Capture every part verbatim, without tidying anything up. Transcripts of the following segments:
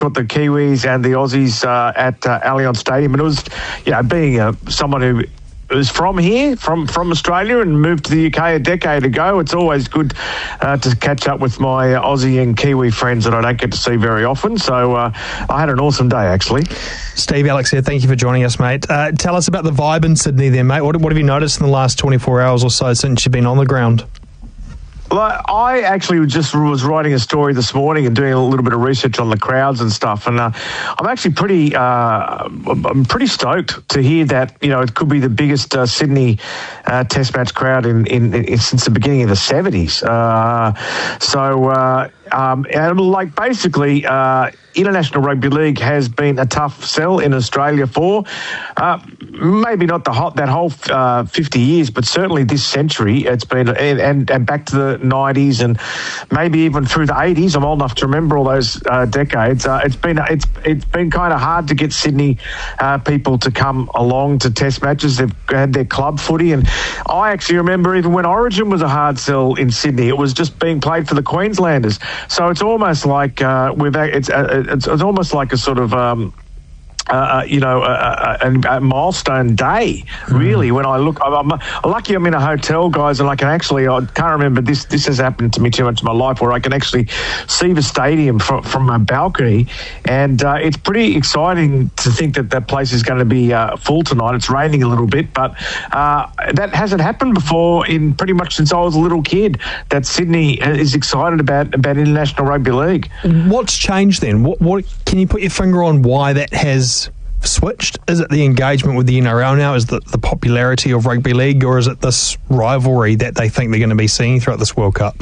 got the Kiwis and the Aussies uh, at uh, Allianz Stadium, and it was, you know, being uh, someone who is from here, from, from Australia, and moved to the U K a decade ago. It's always good uh, to catch up with my uh, Aussie and Kiwi friends that I don't get to see very often. So uh, I had an awesome day, actually. Steve, Alex here. Thank you for joining us, mate. Uh, tell us about the vibe in Sydney then, mate. What, what have you noticed in the last twenty-four hours or so since you've been on the ground? Well, I actually just was writing a story this morning and doing a little bit of research on the crowds and stuff, and uh, I'm actually pretty, uh, I'm pretty stoked to hear that, you know, it could be the biggest uh, Sydney uh, Test match crowd in, in, in since the beginning of the seventies. Uh, so, uh, um, and like basically. Uh, International Rugby League has been a tough sell in Australia for uh, maybe not the hot, that whole uh, fifty years, but certainly this century. It's been and, and, and back to the nineties and maybe even through the eighties. I'm old enough to remember all those uh, decades. Uh, it's been it's it's been kind of hard to get Sydney uh, people to come along to Test matches. They've had their club footy, and I actually remember even when Origin was a hard sell in Sydney, it was just being played for the Queenslanders. So it's almost like uh, we've it's. Uh, It's, it's almost like a sort of, um, uh, you know, a, a, a milestone day, really, mm. when I look. I'm, I'm lucky I'm in a hotel, guys, and I can actually, I can't remember, this This has happened to me too much in my life, where I can actually see the stadium from, from my balcony, and uh, it's pretty exciting to think that that place is going to be uh, full tonight. It's raining a little bit, but uh, that hasn't happened before in pretty much since I was a little kid, that Sydney is excited about, about International Rugby League. What's changed then? What, what can you put your finger on why that has switched? Is it the engagement with the N R L now? Is it the popularity of rugby league, or is it this rivalry that they think they're going to be seeing throughout this World Cup?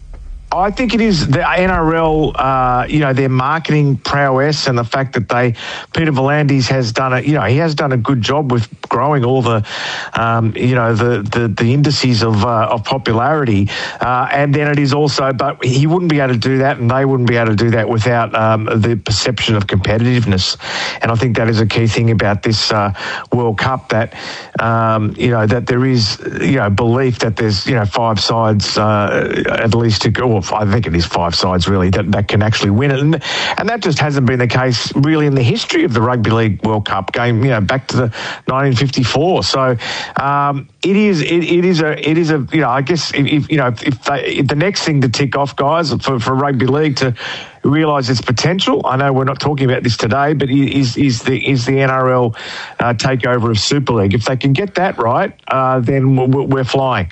I think it is the N R L, uh, you know, their marketing prowess and the fact that they, Peter V'landys has done a, you know, he has done a good job with growing all the, um, you know, the, the, the indices of uh, of popularity. Uh, and then it is also, but he wouldn't be able to do that, and they wouldn't be able to do that without um, the perception of competitiveness. And I think that is a key thing about this uh, World Cup, that, um, you know, that there is, you know, belief that there's, you know, five sides uh, at least to go. I think it is five sides really that, that can actually win it, and and that just hasn't been the case really in the history of the Rugby League World Cup game. You know, back to the nineteen fifty-four. So um, it is it, it is a it is a you know I guess if, if you know if, they, if the next thing to tick off, guys, for for Rugby League to realise its potential. I know we're not talking about this today, but is is the is the N R L uh, takeover of Super League? If they can get that right, uh, then we're, we're flying.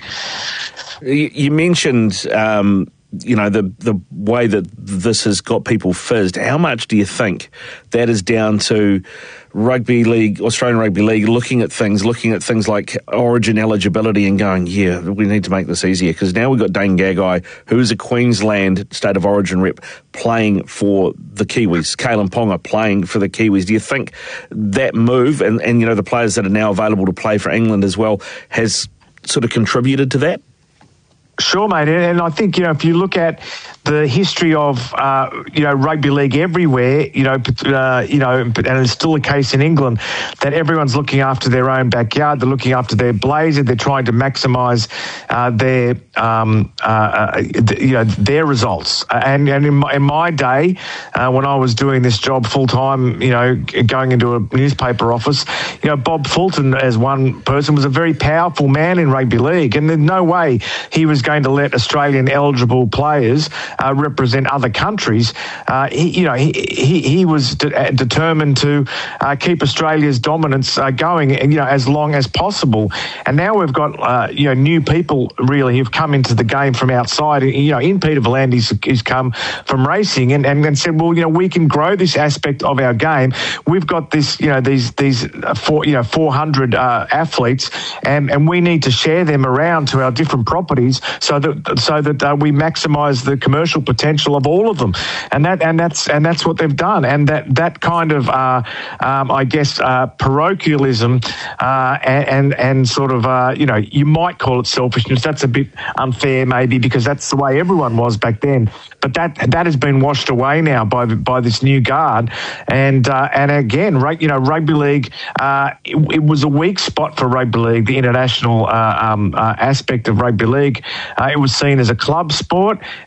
You mentioned. Um you know, the the way that this has got people fizzed. How much do you think that is down to Rugby League, Australian Rugby League, looking at things, looking at things like Origin eligibility and going, yeah, we need to make this easier? Because now we've got Dane Gagai, who is a Queensland State of Origin rep, playing for the Kiwis. Kalen Ponga playing for the Kiwis. Do you think that move, and, and you know, the players that are now available to play for England as well, has sort of contributed to that? Sure, mate, and I think, you know, if you look at the history of, uh, you know, rugby league everywhere, you know, uh, you know, and it's still the case in England, that everyone's looking after their own backyard. They're looking after their blazer. They're trying to maximise uh, their, um, uh, you know, their results. And, and in, my, in my day, uh, when I was doing this job full time, you know, going into a newspaper office, you know, Bob Fulton, as one person, was a very powerful man in rugby league, and there's no way he was going to let Australian eligible players uh, represent other countries. Uh, he, you know, he he, he was de- determined to uh, keep Australia's dominance uh, going, you know, as long as possible. And now we've got uh, you know, new people really who've come into the game from outside. You know, in Peter V'landys, he's come from racing and, and, and said, well, you know, we can grow this aspect of our game. We've got this, you know, these these four, you know, four hundred uh, athletes, and and we need to share them around to our different properties, so that so that uh, we maximise the commercial potential of all of them, and that and that's and that's what they've done. And that that kind of uh, um, I guess uh, parochialism uh, and, and and sort of uh, you know, you might call it selfishness. That's a bit unfair maybe, because that's the way everyone was back then. But that that has been washed away now by by this new guard, and uh, and again, you know, rugby league. Uh, it, it was a weak spot for rugby league, the international uh, um, uh, aspect of rugby league. Uh, it was seen as a club sport and always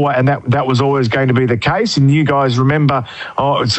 always, and that that was always going to be the case. And you guys remember, oh, it's